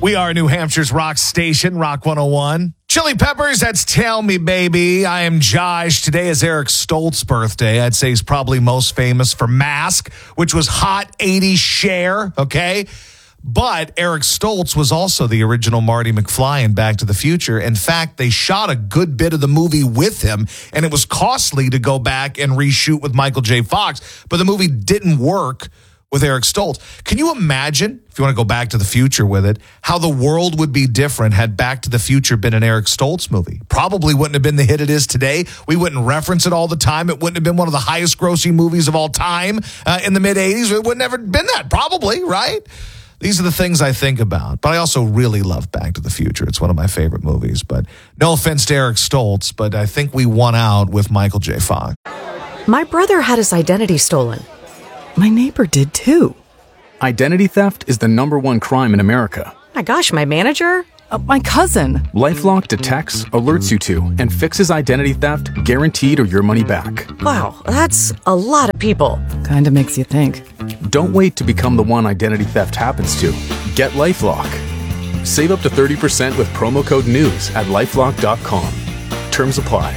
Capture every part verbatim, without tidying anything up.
We are New Hampshire's rock station, Rock one oh one. Chili Peppers, that's Tell Me Baby. I am Josh. Today is Eric Stoltz's birthday. I'd say he's probably most famous for Mask, which was hot eighties Cher, okay? But Eric Stoltz was also the original Marty McFly in Back to the Future. In fact, they shot a good bit of the movie with him, and it was costly to go back and reshoot with Michael J. Fox, but the movie didn't work with Eric Stoltz. Can you imagine, if you want to go back to the future with it, how the world would be different had Back to the Future been an Eric Stoltz movie? Probably wouldn't have been the hit it is today. We wouldn't reference it all the time. It wouldn't have been one of the highest grossing movies of all time uh, in the mid-eighties. It wouldn't have been that, probably, right? These are the things I think about. But I also really love Back to the Future. It's one of my favorite movies. But no offense to Eric Stoltz, but I think we won out with Michael J. Fox. My brother had his identity stolen. My neighbor did too. Identity theft is the number one crime in America. My gosh, my manager? Uh, my cousin. LifeLock detects, alerts you to, and fixes identity theft guaranteed or your money back. Wow, that's a lot of people. Kinda makes you think. Don't wait to become the one identity theft happens to. Get LifeLock. Save up to thirty percent with promo code NEWS at lifelock dot com. Terms apply.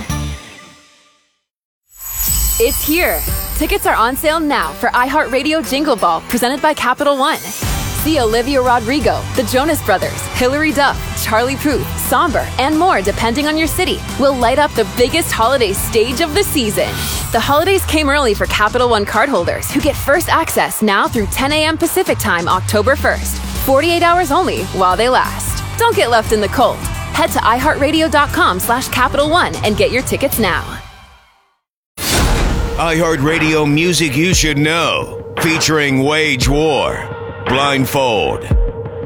It's here. Tickets are on sale now for iHeartRadio Jingle Ball, presented by Capital One. See Olivia Rodrigo, the Jonas Brothers, Hilary Duff, Charlie Puth, Somber, and more depending on your city will light up the biggest holiday stage of the season. The holidays came early for Capital One cardholders who get first access now through ten a.m. Pacific Time, October first. forty-eight hours only while they last. Don't get left in the cold. Head to iHeartRadio.com slash Capital One and get your tickets now. iHeartRadio music you should know, featuring Wage War, Blindfold,